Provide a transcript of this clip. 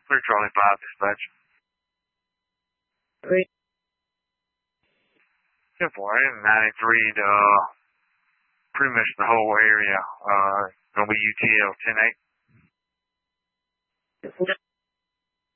Clear Charlie 5, dispatch. 10-4, I'm 93 to pretty much the whole area. Gonna be UTL 10-8.